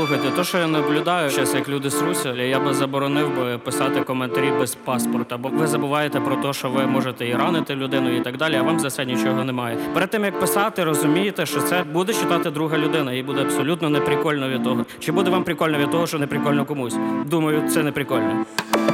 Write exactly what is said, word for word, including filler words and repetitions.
Слухайте, то, що я наблюдаю зараз, як люди сруться, я би заборонив би писати коментарі без паспорта, бо ви забуваєте про те, що ви можете і ранити людину, і так далі, а вам за це нічого немає. Перед тим, як писати, розумієте, що це буде читати друга людина, і буде абсолютно неприкольно від того. Чи буде вам прикольно від того, що неприкольно комусь? Думаю, це неприкольно.